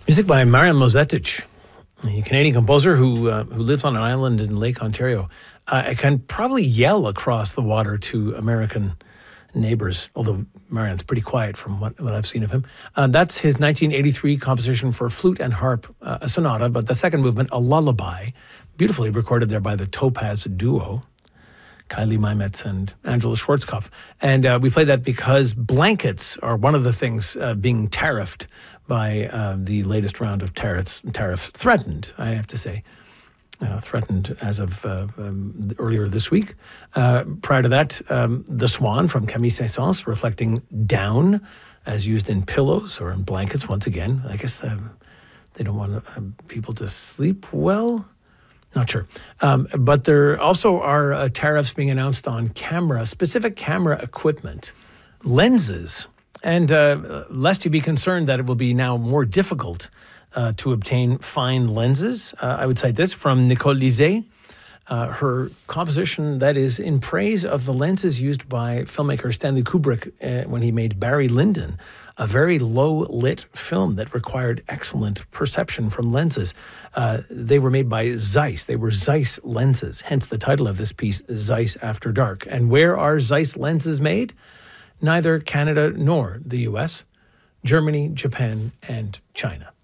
Music by Marian Mozetic, a Canadian composer who lives on an island in Lake Ontario. I can probably yell across the water to American neighbors, although Marian's pretty quiet from what I've seen of him. That's his 1983 composition for flute and harp, a sonata, but the second movement, a lullaby, beautifully recorded there by the Topaz duo, Kylie Maimetz and Angela Schwarzkopf. And we played that because blankets are one of the things being tariffed by the latest round of tariffs threatened, I have to say. Threatened as of earlier this week. Prior to that, The Swan from Camille Saint-Saëns, reflecting down as used in pillows or in blankets. Once again, I guess they don't want people to sleep well. Not sure. But there also are tariffs being announced on specific camera equipment, lenses, and lest you be concerned that it will be now more difficult to obtain fine lenses, I would cite this from Nicole Lizet, her composition that is in praise of the lenses used by filmmaker Stanley Kubrick when he made Barry Lyndon, a very low-lit film that required excellent perception from lenses. They were made by Zeiss. They were Zeiss lenses, hence the title of this piece, Zeiss After Dark. And where are Zeiss lenses made? Neither Canada nor the US, Germany, Japan, and China.